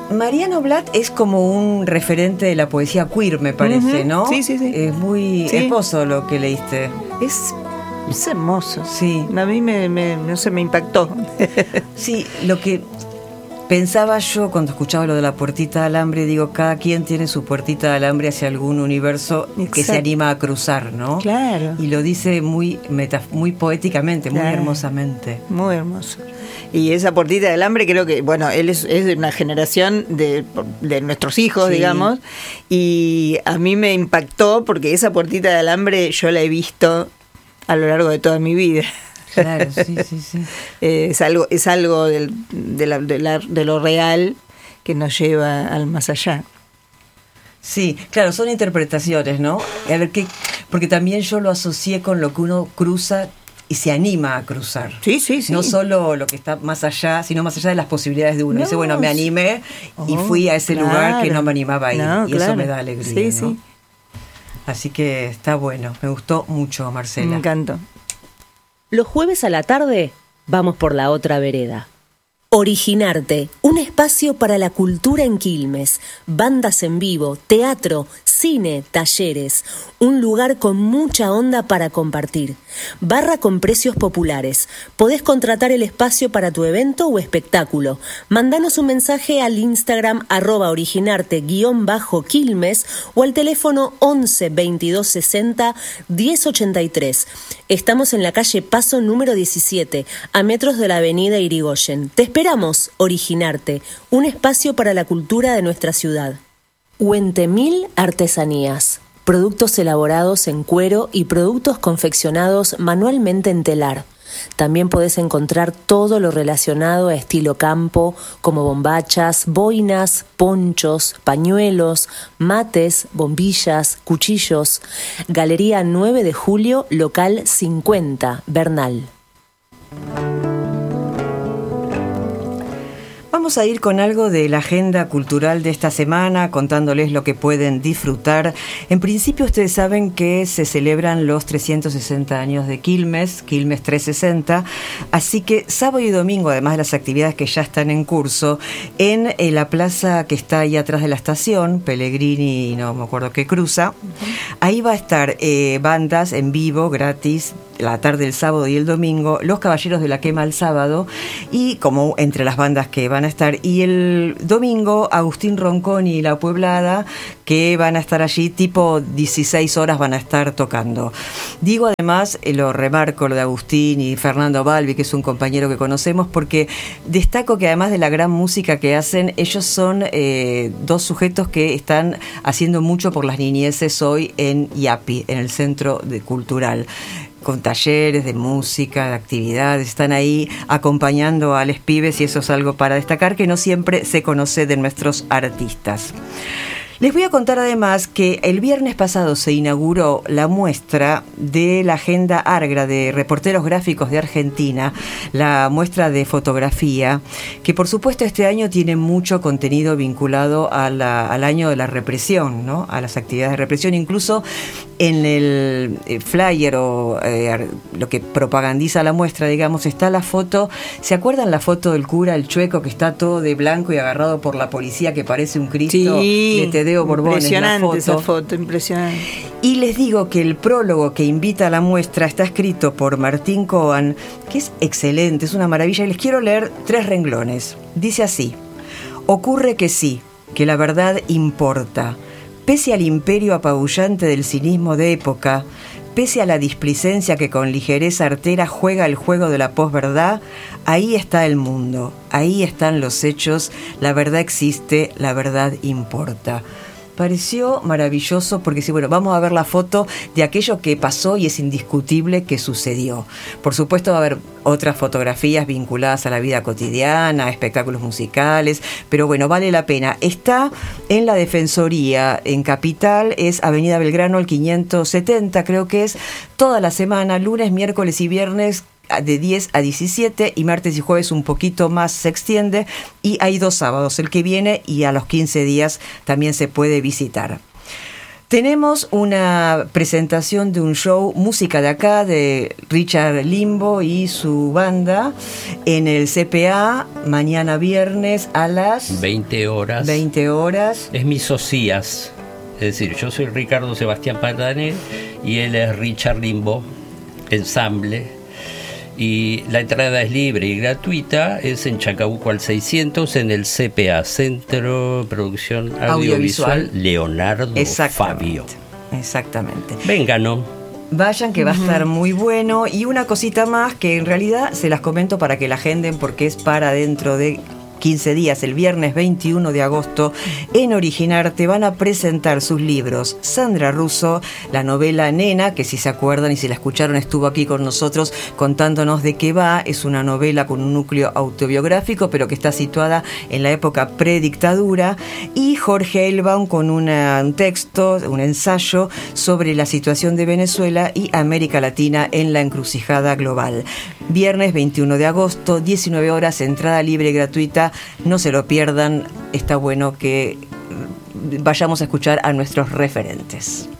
Mariano Blatt es como un referente de la poesía queer, me parece, ¿no? Sí. Es muy hermoso lo que leíste. Es hermoso. Sí. A mí no sé, me impactó. Sí, lo que pensaba yo cuando escuchaba lo de la puertita de alambre, digo, cada quien tiene su puertita de alambre hacia algún universo que se anima a cruzar, ¿no? Claro. Y lo dice muy poéticamente, muy hermosamente. Muy hermoso. Y esa puertita de alambre, creo que, bueno, él es de una generación de nuestros hijos, digamos, y a mí me impactó porque esa puertita de alambre yo la he visto a lo largo de toda mi vida. Claro, sí. Es algo de lo real que nos lleva al más allá. Sí, claro, son interpretaciones, ¿no? A ver, porque también yo lo asocié con lo que uno cruza y se anima a cruzar. Sí. No solo lo que está más allá, sino más allá de las posibilidades de uno. Dice, bueno, me animé y fui a ese lugar que no me animaba a ir. Y eso me da alegría, ¿no? Sí. Así que está bueno. Me gustó mucho, Marcela. Me encantó. Los jueves a la tarde vamos por la otra vereda. Originarte, un espacio para la cultura en Quilmes, bandas en vivo, teatro, cine, talleres, un lugar con mucha onda para compartir. Barra con precios populares. Podés contratar el espacio para tu evento o espectáculo. Mandanos un mensaje al Instagram @originarte_Quilmes o al teléfono 11 22 60 10 83. Estamos en la calle Paso número 17, a metros de la avenida Irigoyen. Te esperamos, Originarte, un espacio para la cultura de nuestra ciudad. Huentemil Artesanías. Productos elaborados en cuero y productos confeccionados manualmente en telar. También podés encontrar todo lo relacionado a estilo campo, como bombachas, boinas, ponchos, pañuelos, mates, bombillas, cuchillos. Galería 9 de Julio, local 50, Bernal. Vamos a ir con algo de la agenda cultural de esta semana, contándoles lo que pueden disfrutar. En principio, ustedes saben que se celebran los 360 años de Quilmes 360, así que sábado y domingo, además de las actividades que ya están en curso, en la plaza que está ahí atrás de la estación, Pellegrini, no me acuerdo qué cruza, ahí va a estar bandas en vivo, gratis, la tarde del sábado y el domingo, Los Caballeros de la Quema el sábado, y como entre las bandas que van a estar, y el domingo Agustín Ronconi y La Pueblada, que van a estar allí tipo 16 horas van a estar tocando. Digo además, lo remarco lo de Agustín y Fernando Balbi, que es un compañero que conocemos, porque destaco que además de la gran música que hacen, ellos son dos sujetos que están haciendo mucho por las niñeces hoy en IAPI, en el Centro Cultural, con talleres de música, de actividades, están ahí acompañando a los pibes, y eso es algo para destacar que no siempre se conoce de nuestros artistas. Les voy a contar además que el viernes pasado se inauguró la muestra de la Agenda Argra de reporteros gráficos de Argentina, la muestra de fotografía, que por supuesto este año tiene mucho contenido vinculado al año de la represión, ¿no? A las actividades de represión, incluso en el flyer o lo que propagandiza la muestra, digamos, está la foto. ¿Se acuerdan la foto del cura, el chueco, que está todo de blanco y agarrado por la policía, que parece un Cristo de Tedeo Borbones? Impresionante esa foto, impresionante. Y les digo que el prólogo que invita a la muestra está escrito por Martín Coan, que es excelente, es una maravilla, y les quiero leer 3 renglones. Dice así: ocurre que sí, que la verdad importa. Pese al imperio apabullante del cinismo de época, pese a la displicencia que con ligereza artera juega el juego de la posverdad, ahí está el mundo, ahí están los hechos, la verdad existe, la verdad importa. Pareció maravilloso porque sí, bueno, vamos a ver la foto de aquello que pasó y es indiscutible que sucedió. Por supuesto va a haber otras fotografías vinculadas a la vida cotidiana, a espectáculos musicales, pero bueno, vale la pena. Está en la Defensoría, en Capital, es Avenida Belgrano, el 570, creo que es, toda la semana, lunes, miércoles y viernes, de 10 a 17, y martes y jueves un poquito más se extiende, y hay 2 sábados, el que viene y a los 15 días también se puede visitar. Tenemos una presentación de un show, música de acá, de Richard Limbo y su banda, en el CPA, mañana viernes a las 20 horas. 20 horas. Es mis socias. Es decir, yo soy Ricardo Sebastián Patané y él es Richard Limbo, ensamble. Y la entrada es libre y gratuita, es en Chacabuco al 600, en el CPA, Centro de Producción Audiovisual Leonardo Fabio. Exactamente. Vengan, ¿no? Vayan, que va a estar muy bueno. Y una cosita más que en realidad se las comento para que la agenden, porque es para dentro de 15 días, el viernes 21 de agosto, en Originarte van a presentar sus libros. Sandra Russo, la novela Nena, que si se acuerdan y si la escucharon estuvo aquí con nosotros contándonos de qué va. Es una novela con un núcleo autobiográfico, pero que está situada en la época predictadura. Y Jorge Elbaum con un texto, un ensayo sobre la situación de Venezuela y América Latina en la encrucijada global. Viernes 21 de agosto, 19 horas, entrada libre y gratuita. No se lo pierdan, está bueno que vayamos a escuchar a nuestros referentes.